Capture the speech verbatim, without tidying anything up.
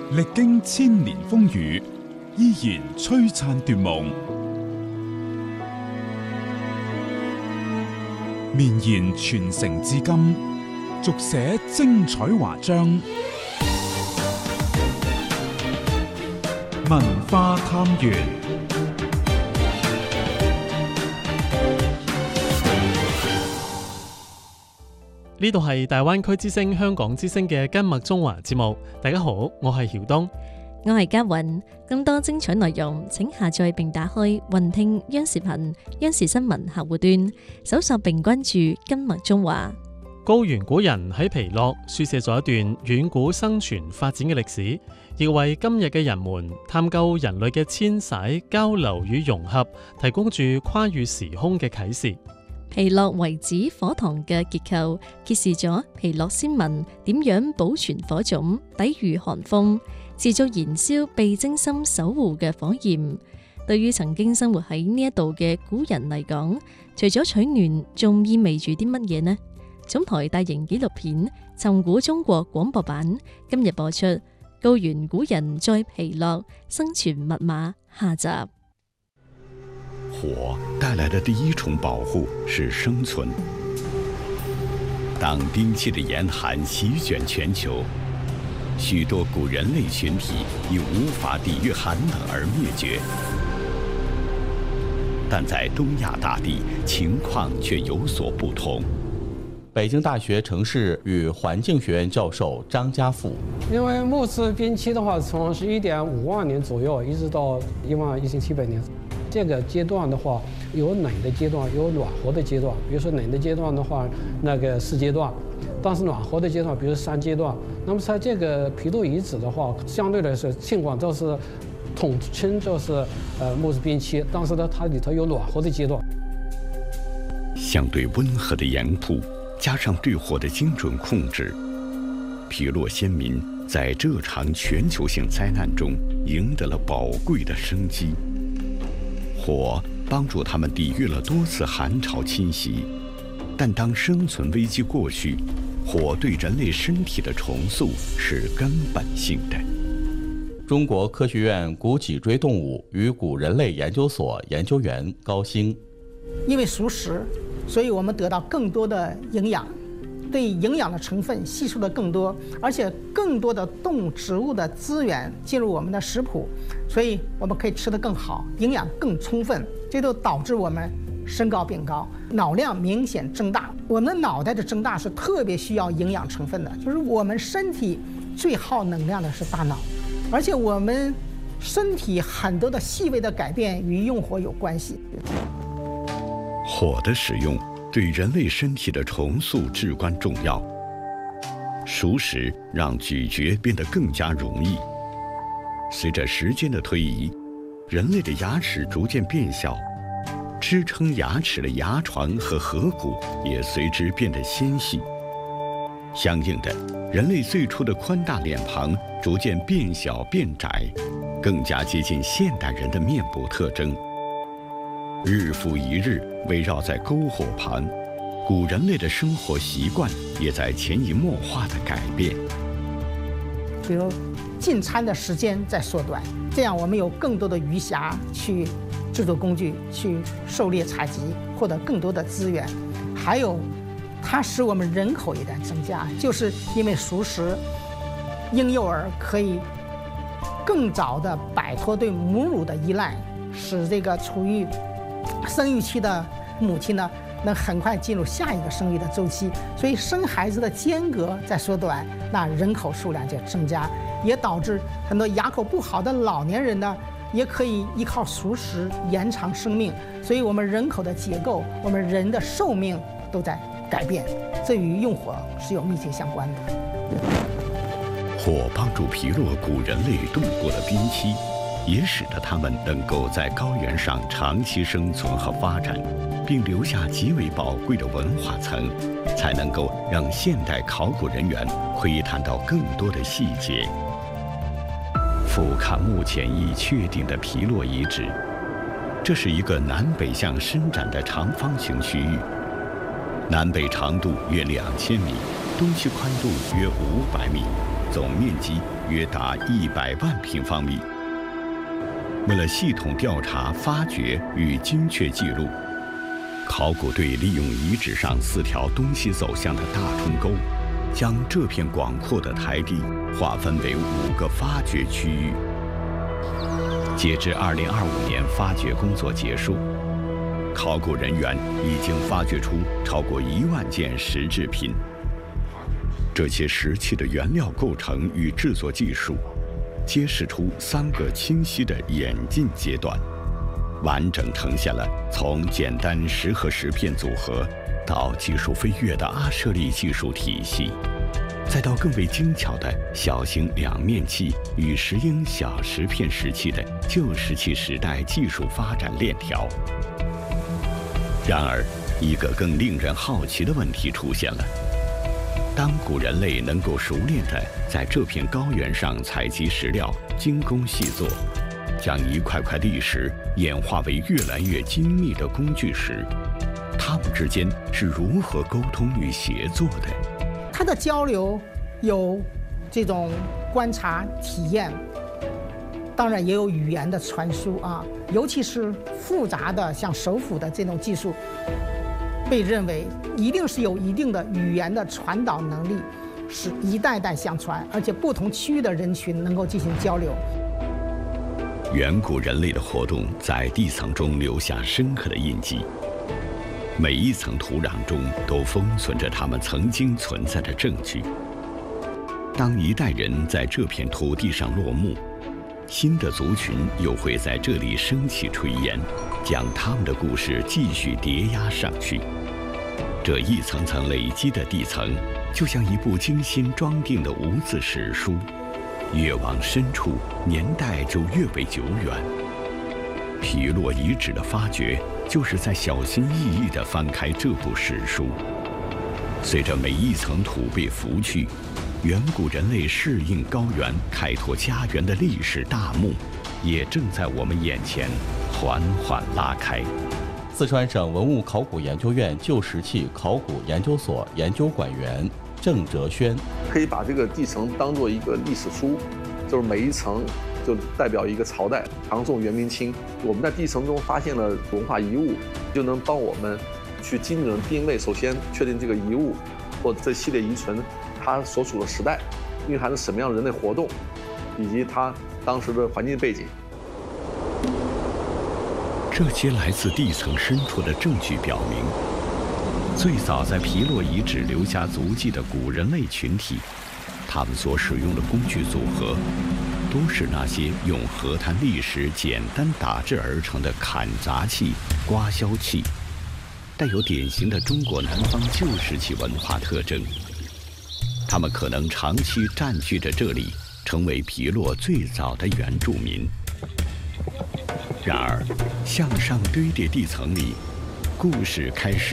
歷經千年風雨，依然璀璨奪夢，綿延傳承至今，續寫精彩華章。文化探源， 呢度係大灣區之聲香港之聲嘅今麥中華節目。大家好，我係曉東， 我係嘉雲。更多精彩內容，請下載並打開雲聽央視頻、央視新聞客戶端，搜索並關注今麥中華。 高原古人喺皮諾書寫咗一段遠古生存發展嘅歷史，亦為今日嘅人們探究人類嘅遷徙、交流與融合，提供住跨越時空嘅啟示。 皮諾遺址火塘嘅結構揭示咗皮諾先民點樣保存火種，抵禦寒風，持續燃燒被精心守護嘅火焰。對於曾經生活喺呢一度嘅古人嚟講，除咗取暖，仲意味住啲乜嘢呢？總台大型紀錄片《尋古中國》廣播版今日播出《高原古人在皮諾生存密碼》下集。 火帶來的第一重保護是生存。當冰期的嚴寒席捲全球，許多古人類群體已無法抵禦寒冷而滅絕。但在東亞大地，情況卻有所不同。 北京大學城市與環境學院教授張家富， 因為木質冰期的話，從十一點五萬年左右，一直到一萬一千七百年。這個階段的話，有冷的階段，有暖和的階段。比如說冷的階段的話，那個四階段；但是暖和的階段，比如三階段。那麼在這個皮諾遺址的話，相對來說情況都是統稱就是呃木質冰期，但是呢，它裏頭有暖和的階段。 相對溫和的鹽瀑，加上對火的精準控制，皮諾先民在這場全球性災難中贏得了寶貴的生機。火幫助他們抵禦了多次寒潮侵襲，但當生存危機過去，火對人類身體的重塑是根本性的。 中國科學院古脊椎動物與古人類研究所研究員高星， 因為熟食，所以我們得到更多的營養，對營養的成分吸收的更多，而且更多的動植物的資源進入我們的食譜，所以我們可以吃得更好，營養更充分，這都導致我們身高變高，腦量明顯增大。我們的腦袋的增大是特別需要營養成分的，就是我們身體最耗能量的是大腦，而且我們身體很多的細微的改變與用火有關係。 火的使用對人類身體的重塑至關重要。熟食讓咀嚼變得更加容易。隨着時間的推移，人類的牙齒逐漸變小，支撐牙齒的牙床和頜骨也隨之變得纖細。相應的，人類最初的寬大臉龐逐漸變小變窄，更加接近現代人的面部特徵。日復一日圍繞在篝火旁，古人類的生活習慣也在潛移默化的改變。 比如進餐的時間在縮短，這樣我們有更多的餘暇去製作工具，去狩獵採集，獲得更多的資源。還有它使我們人口也在增加，就是因為熟食，嬰幼兒可以更早的擺脫對母乳的依賴，使這個處於生育期的母親呢，能很快進入下一個生育的週期，所以生孩子的間隔在縮短，那人口數量就增加，也導致很多牙口不好的老年人呢，也可以依靠熟食延長生命。所以我們人口的結構，我們人的壽命都在改變，這與用火是有密切相關的。 火幫助皮諾古人類度過了冰期，也使得他們能夠在高原上長期生存和發展，並留下極為寶貴的文化層，才能夠讓現代考古人員窺探到更多的細節。俯瞰目前已確定的皮諾遺址，這是一個南北向伸展的長方形區域，南北長度約兩千米，東西寬度約五百米。 总面积约达一百万平方米。为了系统调查、发掘与精确记录，考古队利用遗址上四条东西走向的大冲沟，将这片广阔的台地划分为五个发掘区域。截至二零二五年发掘工作结束，考古人员已经发掘出超过一万件石制品。这些石器的原料构成与制作技术，揭示出三个清晰的演进阶段，完整呈现了从简单石和石片组合到技术飞跃的阿舍利技术体系，再到更为精巧的小型两面器与石英小石片石器的旧石器时代技术发展链条。然而，一个更令人好奇的问题出现了：当古人类能够熟练地在这片高原上采集石料、精工细作，将一块块砾石演化为越来越精密的工具时，它们之间是如何沟通与协作的？ 它的交流有这种观察体验，当然也有语言的传输啊，尤其是复杂的像手斧的这种技术，被认为一定是有一定的语言的传导能力，是一代代相传，而且不同区域的人群能够进行交流。 远古人类的活动在地层中留下深刻的印记，每一层土壤中都封存着他们曾经存在的证据。当一代人在这片土地上落幕，新的族群又会在这里升起炊烟，将他们的故事继续叠压上去。这一层层累积的地层，就像一部精心装订的无字史书，越往深处，年代就越为久远。皮洛遗址的发掘，就是在小心翼翼地翻开这部史书。随着每一层土被拂去，远古人类适应高原、开拓家园的历史大幕，也正在我们眼前缓缓拉开。 四川省文物考古研究院旧石器考古研究所研究馆员郑哲轩， 可以把这个地层当做一个历史书，就是每一层就代表一个朝代，唐宋元明清。我们在地层中发现了文化遗物，就能帮我们去精准定位。首先确定这个遗物或者这系列遗存它所处的时代，蕴含着什么样的人类活动，以及它当时的环境背景。 这些来自地层深处的证据表明，最早在皮洛遗址留下足迹的古人类群体，他们所使用的工具组合，都是那些用河滩砾石简单打制而成的砍砸器、刮削器，带有典型的中国南方旧石器文化特征。他们可能长期占据着这里，成为皮洛最早的原住民。然而，向上堆叠地层里，故事开始